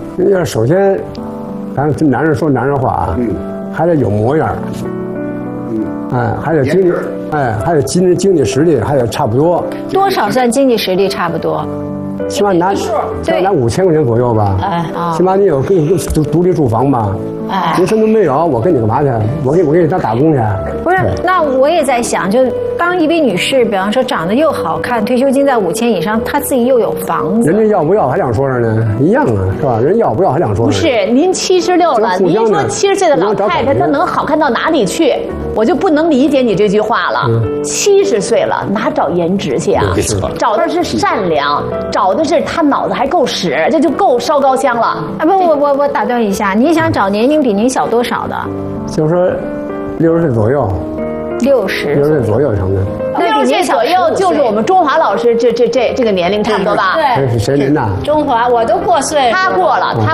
要首先，咱男人说男人话啊，还得有模样，还得经济，还得经济实力，还得差不多。 多少算经济实力差不多？ 起码拿5000块钱左右吧。起码你有独立住房吧。你什么都没有，我跟你干嘛去？我给你当打工去？ 不是，那我也在想，就当一位女士，比方说长得又好看，退休金在5000以上，她自己又有房子， 人家要不要还两说着呢？一样啊，是吧？人要不要还两说着呢？ 不是，您76了，您说70岁的老太太她能好看到哪里去？我就不能理解你这句话了。70岁了，哪找颜值去啊？找的是善良，找的是她脑子还够使，这就够烧高香了。 啊不，我打断一下，你想找年龄比您小多少的？ 就是说60岁左右。60岁左右，成的。 60岁左右就是我们中华老师这个年龄差不多吧？ 对，是谁您呐？ 中华，我都过岁。 他过了，他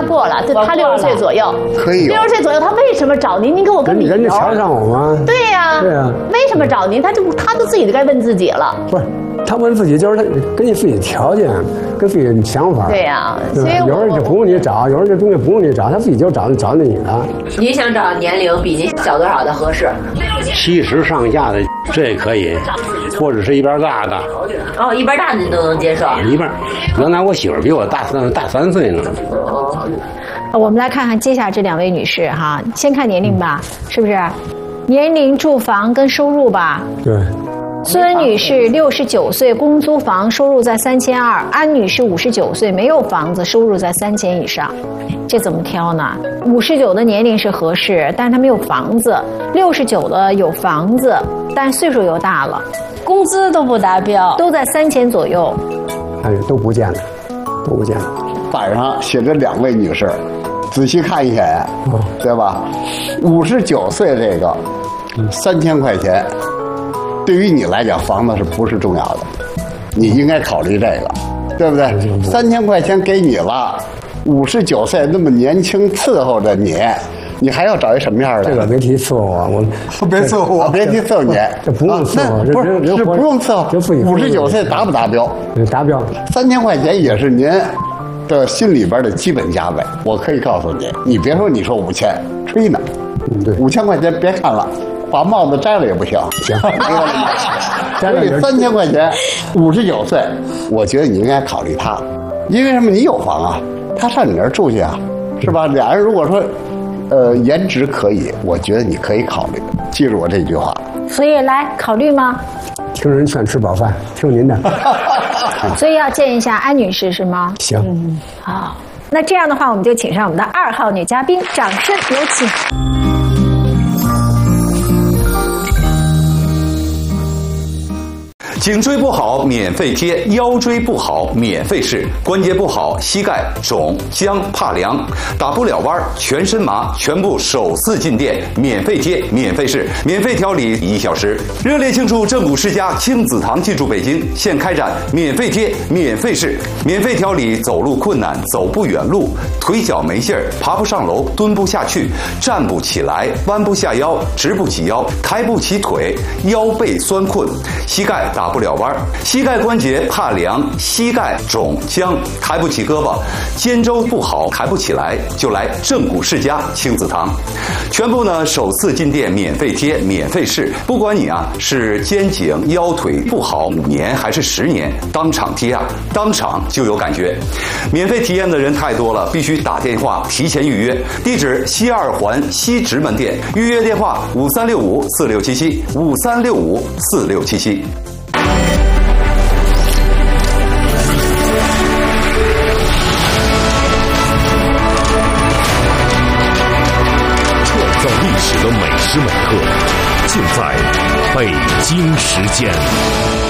60岁左右， 可以。 60岁左右，他为什么找您？您给我个理由。 人家瞧得上我吗？ 对呀， 对呀。 为什么找您？他都自己该问自己了。 不是，他问自己就是他根据自己条件，跟自己的想法。 对呀，所以有人就不用你找，有人这东西不用你找，他自己就找那你了。 您想找年龄比您小多少的合适 ？70上下的这也可以，或者是一边大的。 哦，一边大的您都能接受？ 一边，原来我媳妇比我大3岁呢。 我们来看看接下来这2位女士哈，先看年龄吧，是不是？年龄、住房跟收入吧。 对。 孙女士69岁，公租房，收入在3200；安女士59岁，没有房子，收入在3000以上。这怎么挑呢？59的年龄是合适，但是她没有房子；69的有房子，但岁数又大了， 工资都不达标， 都在3000左右。 哎，都不见了，都不见了。 板上写着2位女士，仔细看一眼，对吧？59岁这个，3000块钱。对于你来讲，房子是不是重要的？你应该考虑这个，对不对？3000块钱给你了，59岁那么年轻伺候着你，你还要找一什么样的？ 这个别提伺候我别伺候我，别提伺候你， 这不用伺候， 不是不用伺候。59岁达不达标？ 达标。 3000块钱也是您的心里边的基本价位。我可以告诉你，你别说你说5000，吹呢。 对 ，5000块钱别看了。把帽子摘了也不行， 行。 所以3000块钱，59岁，我觉得你应该考虑他，因为什么？你有房啊，他上你那儿住去啊，是吧？俩人如果说，颜值可以，我觉得你可以考虑，记住我这句话。 所以来考虑吗？ 听人劝，吃饱饭，听您的。 所以要见一下安女士是吗？ 行。 好，那这样的话，我们就请上我们的2号女嘉宾，掌声有请。 颈椎不好免费贴，腰椎不好免费试，关节不好膝盖肿僵怕凉打不了弯全身麻，全部首次进店免费贴免费试免费调理1小时。热烈庆祝正骨世家亲子堂进驻北京，现开展免费贴免费试免费调理走路困难走不远路腿脚没劲儿爬不上楼蹲不下去站不起来弯不下腰直不起腰抬不起腿腰背酸困膝盖打不了弯膝盖关节怕凉膝盖肿僵抬不起胳膊肩周不好抬不起来就来正骨世家亲子堂，全部呢首次进店免费贴免费试，不管你啊是肩颈腰腿不好5年还是10年，当场贴啊当场就有感觉。免费体验的人太多了，必须打电话提前预约，地址西2环西直门店，预约电话53654677 53654677。 历史的每时每刻，尽在北京时间。